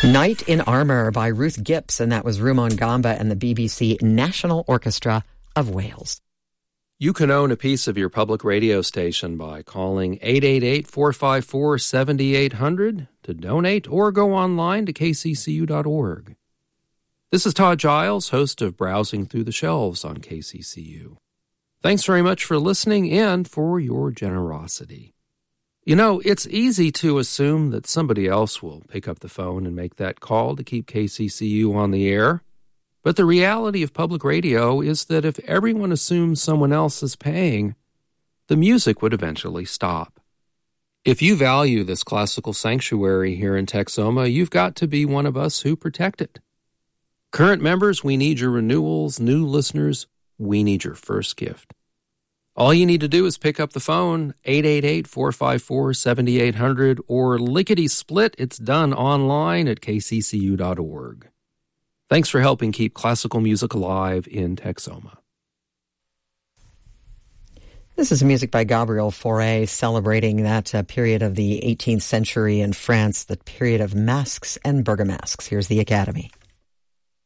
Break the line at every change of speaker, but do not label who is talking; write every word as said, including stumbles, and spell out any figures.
Knight in Armour by Ruth Gips, and that was Rumon Gamba and the B B C National Orchestra of Wales.
You can own a piece of your public radio station by calling eight eight eight, four five four, seven eight zero zero to donate or go online to k c c u dot org. This is Todd Giles, host of Browsing Through the Shelves on K C C U. Thanks very much for listening and for your generosity. You know, it's easy to assume that somebody else will pick up the phone and make that call to keep K C C U on the air. But the reality of public radio is that if everyone assumes someone else is paying, the music would eventually stop. If you value this classical sanctuary here in Texoma, you've got to be one of us who protect it. Current members, we need your renewals. New listeners, we need your first gift. All you need to do is pick up the phone, eight eight eight, four five four, seven eight zero zero, or lickety-split, it's done online at k c c u dot org. Thanks for helping keep classical music alive in Texoma.
This is music by Gabriel Fauré, celebrating that uh, period of the eighteenth century in France, the period of masques and burgomasques. Here's the Academy.